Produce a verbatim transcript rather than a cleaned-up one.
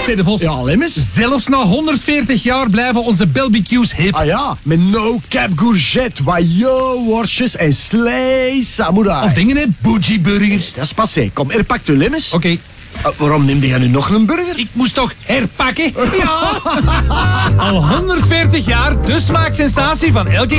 Zeg de Vos. Ja, Lemmens. Zelfs na honderdveertig jaar blijven onze barbecues hip. Ah ja, met no cap courgette, wajo, worstjes en slee samurai. Of dingen, hè? Bougie burgers. Dat is passé. Kom, er pakt u Lemmens. Oké. Okay. Uh, waarom neemde jij nu nog een burger? Ik moest toch herpakken? Ja! Al honderdveertig jaar de smaaksensatie van elke